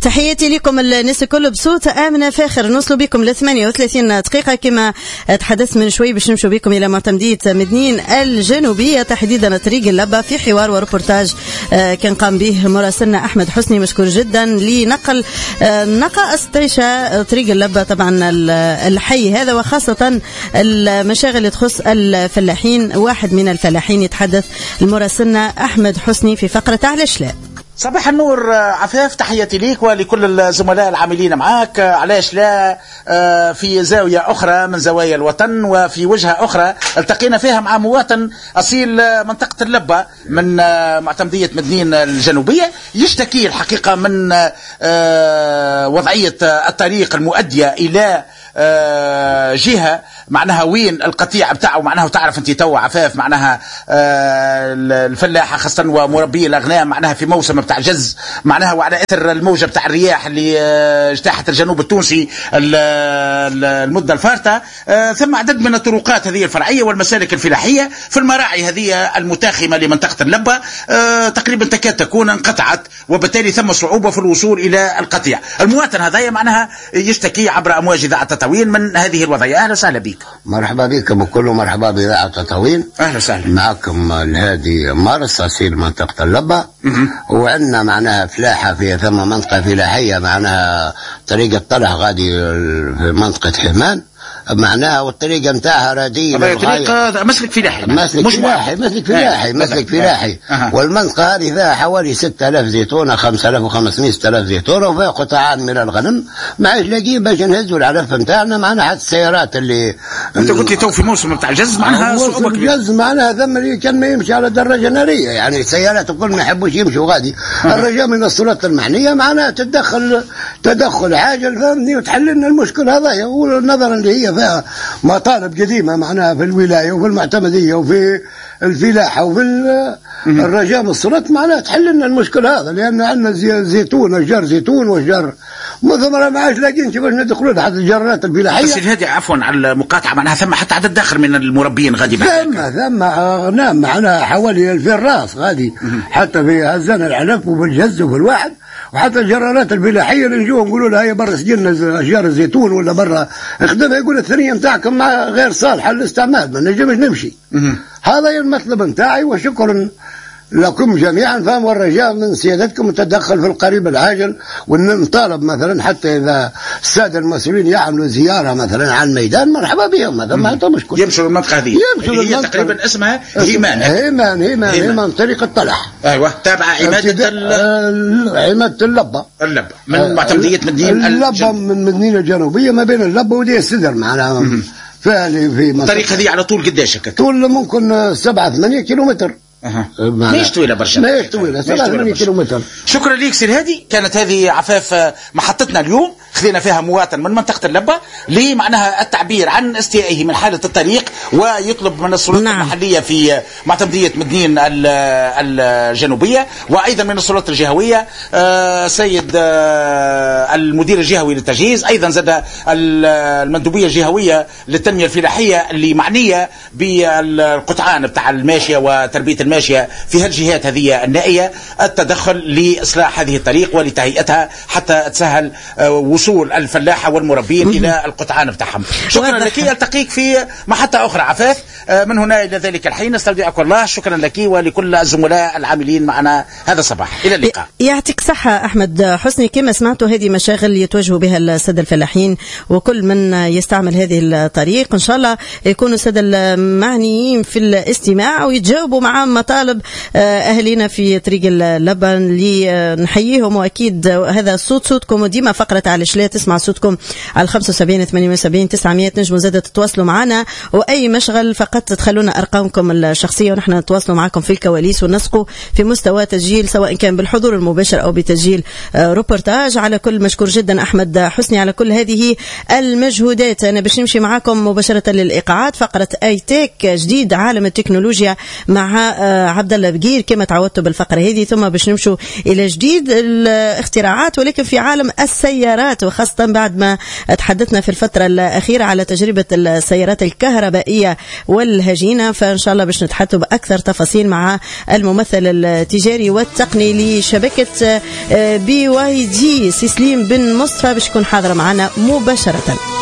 تحياتي لكم الناس الكل بصوت آمنة فاخر. نوصلوا بكم ل 38 دقيقة كما تحدثت من شوي باش نمشوا بكم إلى معتمدية مدنين الجنوبية تحديدا طريق اللبة في حوار وريبورتاج كان قام به مراسلنا أحمد حسني مشكور جدا لنقل نقائص تعيشة طريق اللبة طبعا الحي هذا وخاصة المشاغل اللي تخص الفلاحين. واحد من الفلاحين يتحدث المراسلنا أحمد حسني في فقرة علاش لا. صباح النور عفاف، تحياتي ليك ولكل الزملاء العاملين معك. علاش لا في زاوية أخرى من زوايا الوطن وفي وجهة أخرى التقينا فيها مع مواطن أصيل منطقة اللبة من معتمدية مدنين الجنوبية يشتكي الحقيقة من وضعية الطريق المؤدية إلى جهة معناها وين القطيع بتاعه معناها وتعرف انت تو عفاف معناها الفلاحة خاصة ومربي الأغنام معناها في موسم بتاع جز معناها وعلى إثر الموجة بتاع الرياح اللي اجتاحت الجنوب التونسي المدة الفارطة. ثم عدد من الطرقات هذه الفرعية والمسالك الفلاحية في المراعي هذه المتاخمة لمنطقة اللبة تقريبا تكاد تكون انقطعت وبالتالي ثم صعوبة في الوصول إلى القطيع. المواطن هذا معناها يشتكي عبر أمواج إذاعة تطاوين من هذه الوضعية. أهلا وسهلا بك. مرحبا بكم وكل مرحبا بإذاعة تطاوين. أهلا وسهلا معكم الهادي مارس أصيل منطقة اللبة. وعندنا معناها فلاحة في ثم منطقة فلاحية معناها طريقة طلح غادي في منطقة حمان معناها والطريقة متاعها رديئة طريقة مسلك فلاحي مسلك فلاحي والمنطقة هذه فيها حوالي 6000 زيتونة 5500 6000 زيتونة وفيها قطعان من الغنم ما لاقيين باش نهزوا العلف نتاعنا معناها حتى السيارات اللي انت قلت لي تو في موسم بتاع الجز معناها صعوبة كبيرة. الجز معناها ثم اللي كان ما يمشي على دراجة نارية يعني السيارات الكل ما يحبوش يمشوا غادي. الرجاء من السلطات المعنية معناها تدخل عاجل فهمني وتحل لنا المشكل هذا ونظرا اللي هي فيها مطالب قديمة معناها في الولاية وفي المعتمدية وفي الفلاحة وفي الرجاء من السلطات معناها تحل لنا المشكل هذا لأن عندنا زيتون أشجار زيتون وأشجار مثمرة ما عادش لاقين كيفاش ندخلوا حتى الجرارات الفلاحية. بس هذه عفوا على المقاطعة معناها ثم حتى عدد داخل من المربين غادي ثم أغنام معناها حوالي 2000 راس غادي حتى في هزان العلف وفي الجز وفي الواحد وحتى الجرارات الفلاحيه اللي نجوا نقولوا لها هي برا سجلنا اشجار الزيتون ولا برا اخدمها يقول الثنيه نتاعكم غير صالحه للاستعمال ما نجمش نمشي. هذا هي المطلب نتاعي وشكرا لكم جميعا فهم والرجاء من سيادتكم التدخل في القريب العاجل ونطالب مثلا حتى اذا الساده المسؤولين يعملوا زياره مثلا على الميدان مرحبا بهم هذا ما عنده مشكله يمشوا المنطقه هذه هي تقريبا اسمها هيمان طريق الطلح. ايوه تابعه عماده اللبه من معتمديه مدينه اللبه من مدينه الجنوبيه ما بين اللبه ودي السدر معناها في الطريق هذه على طول قداش طول ممكن 7-8 كيلومتر. مش طويلة برشا مش طويلة 7 كيلومتر. شكرا ليك سير هادي. كانت هذه عفاف محطتنا اليوم خذينا فيها مواطن من منطقة اللبة ليه معناها التعبير عن استيائه من حالة الطريق ويطلب من السلطات المحلية في معتمدية مدنين الجنوبية وأيضا من السلطات الجهوية سيد المدير الجهوي للتجهيز أيضا زاد المندوبية الجهوية للتنمية الفلاحية اللي معنية بالقطعان بتاع الماشية وتربية الماشية في هالجهات هذه النائية التدخل لإصلاح هذه الطريق ولتهيئتها حتى تسهل وصول الفلاحة والمربين إلى القطعان بتاعهم. شكرا لك. ألتقيك في محطة أخرى عفاف. من هنا إلى ذلك الحين استودعك الله. شكرا لك ولكل الزملاء العاملين معنا هذا الصباح. إلى اللقاء. يعطيك صحة أحمد حسني. كما سمعتوا هذه مشاغل يتوجهوا بها السادة الفلاحين وكل من يستعمل هذه الطريق إن شاء الله يكونوا السادة المعنيين في الاستماع ويتجاوبوا مع مطالب أهلنا في طريق اللبن اللي نحييهم وأكيد هذا صوتكم وديما فقرة علاش لا تسمع صوتكم على 75 78 900 نجموا زادة تتواصلوا معنا وأي مشغل فقط تدخلونا أرقامكم الشخصية ونحن نتواصلوا معكم في الكواليس ونسقوا في مستوى تسجيل سواء كان بالحضور المباشر أو بتسجيل روبورتاج. على كل مشكور جدا أحمد حسني على كل هذه المجهودات. أنا باش نمشي معكم مباشرة للإيقاعات فقرة اي تيك جديد عالم التكنولوجيا مع عبد الله بقير كما تعودتوا بالفقرة هذه ثم باش نمشوا إلى جديد الاختراعات ولكن في عالم السيارات وخاصة بعد ما تحدثنا في الفترة الأخيرة على تجربة السيارات الكهربائية والهجينة. فإن شاء الله باش نتحدثوا بأكثر تفاصيل مع الممثل التجاري والتقني لشبكة BYD سي سليم بن مصطفى باش يكون حاضر معنا مباشرة.